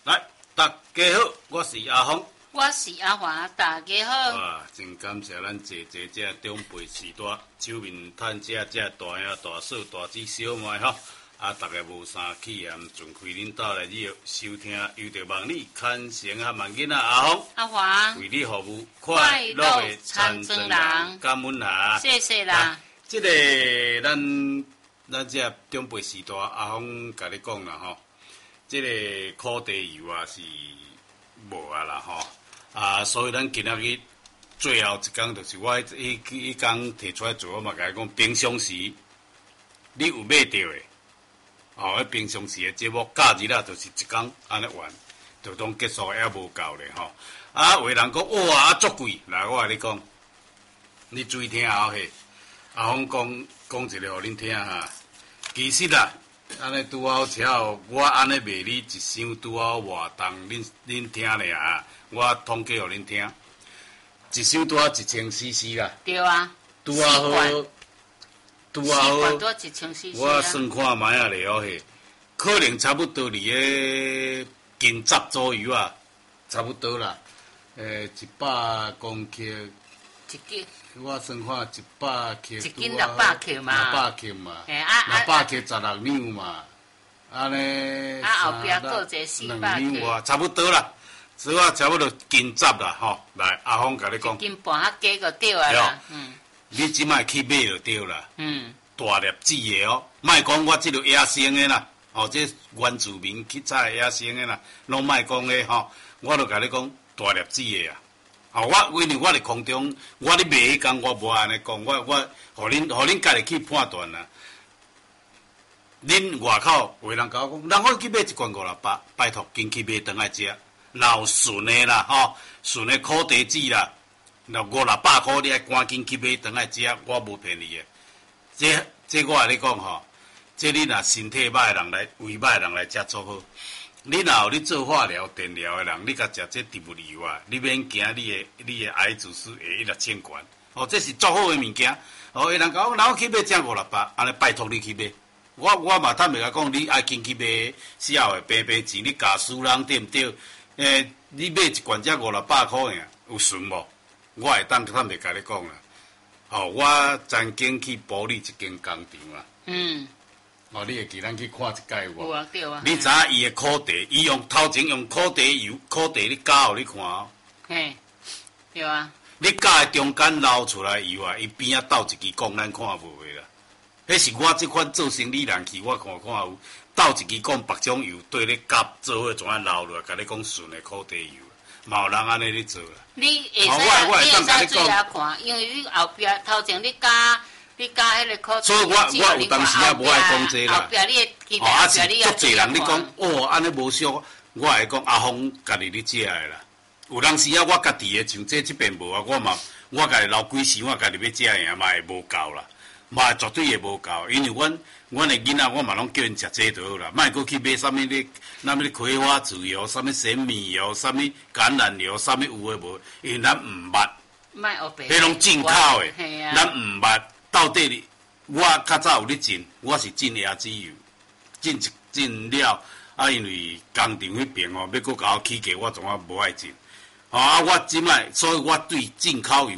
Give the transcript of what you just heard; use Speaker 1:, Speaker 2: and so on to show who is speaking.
Speaker 1: 来，大家好，我是阿峰，
Speaker 2: 我是阿华，大家好。
Speaker 1: 哇，真感谢咱这长辈时代手面趁这大兄、大嫂、大姊、小妹吼，大家无三气焰，尽开恁兜来收听，又着望你看成和万囡仔阿峰、
Speaker 2: 阿华，
Speaker 1: 为你服务，快乐的参政人，感恩啊！
Speaker 2: 谢谢啦。
Speaker 1: 这个咱这长辈时代，阿峰甲你讲啦吼。这个烤地油啊是无啊啦吼，所以咱今仔日最后一工就是我迄工提出来做，我嘛甲伊讲平常时你有买到的，迄平常时的节目假日啊，就是一工安尼完，就当结束还无够咧吼。有人讲哇足贵，来我甲你讲，你注意听后嘿，阿峰讲一个互恁听哈，其实啦。安尼拄好巧，我安尼卖你一箱拄好活动，恁听咧啊！我统计互恁听，一箱拄好1000cc 啦。
Speaker 2: 对啊。
Speaker 1: 拄好好，拄好好。
Speaker 2: 多1000cc。
Speaker 1: 我算看卖啊了嘿，可能差不多伫个近10左右啊，差不多啦。100公克。
Speaker 2: 一斤。
Speaker 1: 我算看100克，
Speaker 2: 一斤600克嘛
Speaker 1: ，600克嘛，600克16两嘛，安尼。
Speaker 2: 后壁搁一个400克，
Speaker 1: 哇，差不多啦，所以我差不多近10啦吼。来，阿峰甲你讲，
Speaker 2: 一斤半较加就对啊啦。
Speaker 1: 你即摆去买就对啦。大粒子的哦，莫讲我即个野生的啦，这原住民去采野生的啦，拢莫讲的吼。我就甲你讲大粒子的啊。我因为我伫空中，我咧卖迄工，我无安尼讲，我互恁家己去判断啦。恁外口有人甲我讲，人我去买一罐500，拜托紧去买转来食。若有纯的啦，纯的烤地子啦，若500-600块，你爱赶紧去买转来食，我无骗你的。这我甲你讲吼，这你若身体歹的人来，胃歹的人来食做好。你若有你做化疗、电疗的人，你甲食这植物油啊，你免惊你的癌指数会100悬。这是足好的物件。有人讲，然后去买正500-600，安尼拜托你去买。我嘛坦白甲讲，你爱紧去买，死后会平钱，你教输人对毋对？你买一罐只500-600块呀，有顺无？我会当坦白甲你讲啦。我曾经去保利一间工厂啊。你会记咱去看一届有无？
Speaker 2: 有啊，对啊。
Speaker 1: 你知影伊的烤地，伊头前用烤地油，烤地你加互你看哦。
Speaker 2: 嘿，对啊。
Speaker 1: 你加的中间捞出来油啊，伊边仔倒一支管，咱看无的啦。迄是我即款做生意人去，我看有倒一支管别种油，对咧夹做伙怎啊捞落来，甲你讲纯的烤地油，嘛有人安尼咧做啦。
Speaker 2: 你会使注意下看，因为你后壁头前你加迄个烤地油，
Speaker 1: 所以我有当时也无爱讲这啦。
Speaker 2: 后壁你
Speaker 1: 是足侪人你讲安尼无俗，我会讲阿峰家己咧食的啦。有当时我家己的像这边无啊，我家己留几时，我家己要食的嘛会无够啦，嘛绝对会无够，因为阮的囡仔我嘛拢叫因食这就好啦，莫搁去买啥物咧葵花籽油、啥物神秘油、啥物橄榄油、啥物有诶无，因为咱毋捌，迄拢进口的，咱毋捌到底我较早有咧进，我是进椰子油，进了因为工厂迄边要搁甲我起价，我总无爱进。我即摆，所以我对进口油